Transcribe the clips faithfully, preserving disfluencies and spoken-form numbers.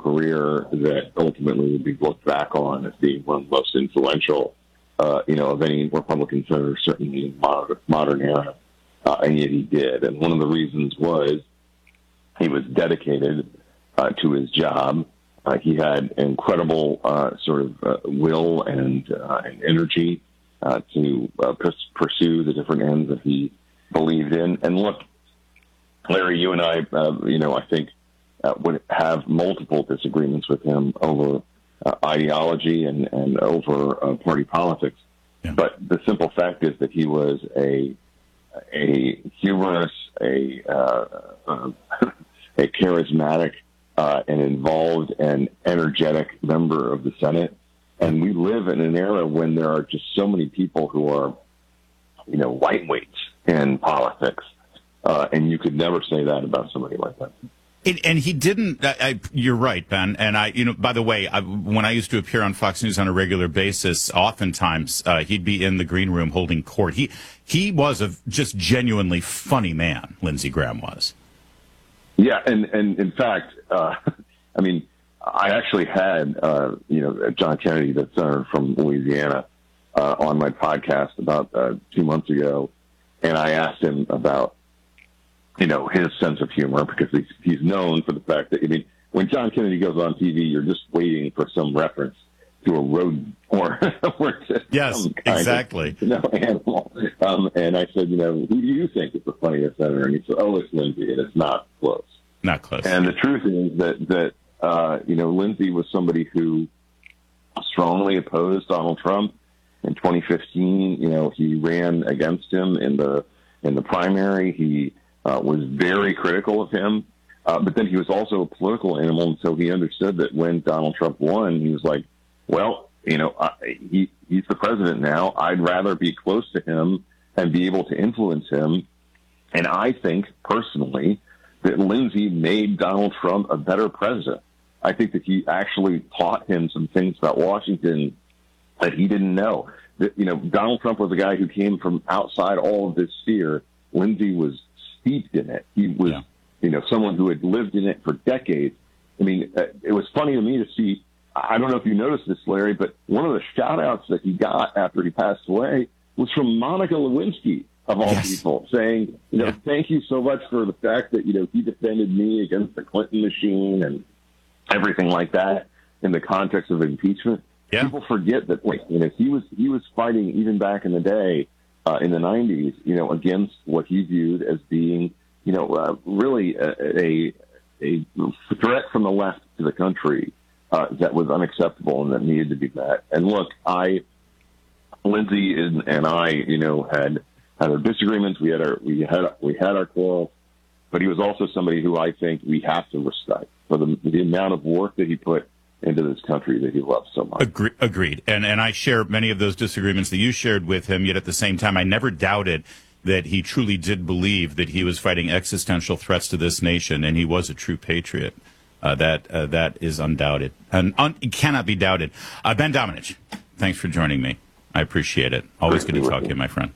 career that ultimately would be looked back on as being one of the most influential, uh, you know, of any Republican senator, certainly in the modern, modern era. Uh, and yet he did. And one of the reasons was he was dedicated uh, to his job. Uh, he had incredible uh, sort of uh, will and, uh, and energy uh, to uh, pers- pursue the different ends that he believed in. And look, Larry, you and I, uh, you know, I think uh, would have multiple disagreements with him over uh, ideology and, and over uh, party politics. Yeah. But the simple fact is that he was a a humorous, a uh, uh, a charismatic, uh, and involved and energetic member of the Senate. And we live in an era when there are just so many people who are, you know, lightweights in politics. Uh, and you could never say that about somebody like that. It, and he didn't. I, I, you're right, Ben. And I, you know, by the way, I, when I used to appear on Fox News on a regular basis, oftentimes uh, he'd be in the green room holding court. He he was a just genuinely funny man. Lindsey Graham was. Yeah, and and in fact, uh, I mean, I actually had uh, you know John Kennedy, the senator from Louisiana, uh, on my podcast about uh, two months ago, and I asked him about, you know, his sense of humor, because he's, he's known for the fact that, I mean, when John Kennedy goes on T V, you're just waiting for some reference to a rodent or, or to yes, some kind exactly. of, you know, animal. Um, and I said, you know, who do you think is the funniest senator? And he said, oh, it's Lindsey, and it's not close. Not close. And the truth is that, that uh, you know, Lindsey was somebody who strongly opposed Donald Trump. In twenty fifteen, you know, he ran against him in the in the primary. He Uh, was very critical of him, uh, but then he was also a political animal, and so he understood that when Donald Trump won, he was like, well, you know, uh, he he's the president now. I'd rather be close to him and be able to influence him. And I think, personally, that Lindsey made Donald Trump a better president. I think that he actually taught him some things about Washington that he didn't know. That, you know, Donald Trump was a guy who came from outside all of this sphere. Lindsey was steeped in it. He was, yeah. you know, someone who had lived in it for decades. I mean, uh, it was funny to me to see, I don't know if you noticed this, Larry, but one of the shout outs that he got after he passed away was from Monica Lewinsky, of all yes. people, saying, you know, yeah. thank you so much for the fact that, you know, he defended me against the Clinton machine and everything like that in the context of impeachment. Yeah. People forget that, like, you know, he was, he was fighting even back in the day, Uh, in the nineties, you know, against what he viewed as being, you know, uh, really a, a a threat from the left to the country uh, that was unacceptable and that needed to be met. And look, I, Lindsey and, and I, you know, had had our disagreements. We had our we had we had our quarrels, but he was also somebody who I think we have to respect for the the amount of work that he put into this country that he loves so much. Agre- agreed. And and I share many of those disagreements that you shared with him, yet at the same time, I never doubted that he truly did believe that he was fighting existential threats to this nation, and he was a true patriot. Uh, that uh, that is undoubted. And un- it cannot be doubted. Uh, Ben Domenech, thanks for joining me. I appreciate it. Always good to talk to you, my friend.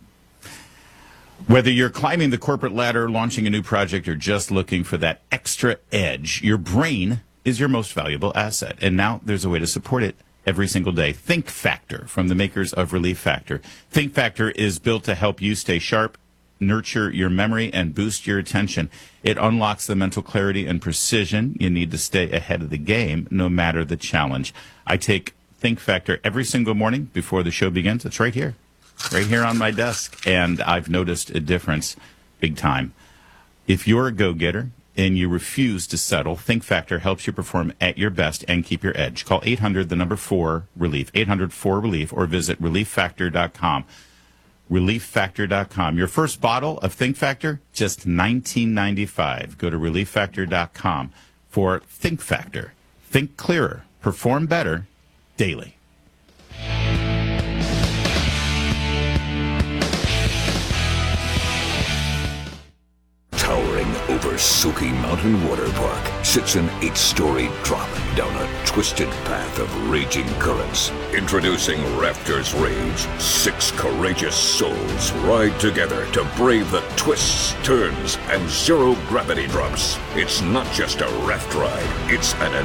Whether you're climbing the corporate ladder, launching a new project, or just looking for that extra edge, your brain is your most valuable asset. And now there's a way to support it every single day. Think Factor, from the makers of Relief Factor. Think Factor is built to help you stay sharp, nurture your memory, and boost your attention. It unlocks the mental clarity and precision you need to stay ahead of the game, no matter the challenge. I take Think Factor every single morning before the show begins. It's right here, right here on my desk. And I've noticed a difference big time. If you're a go-getter and you refuse to settle, Think Factor helps you perform at your best and keep your edge. Call eight hundred, the number four, relief, eight hundred four relief, or visit relief factor dot com. relief factor dot com. Your first bottle of Think Factor, just nineteen ninety-five. Go to relief factor dot com for Think Factor. Think clearer, perform better, daily. Towering over Suki Mountain Water Park sits an eight-story drop down a twisted path of raging currents. Introducing Raptor's Rage. Six courageous souls ride together to brave the twists, turns, and zero-gravity drops. It's not just a raft ride. It's an